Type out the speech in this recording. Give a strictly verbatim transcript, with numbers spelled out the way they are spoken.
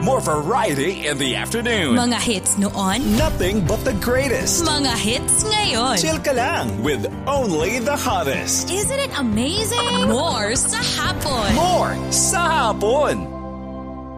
More variety in the afternoon. Mga hits noon. Nothing but the greatest. Mga hits ngayon. Chill ka lang with only the hottest. Isn't it amazing? More sa hapon. More sa hapon.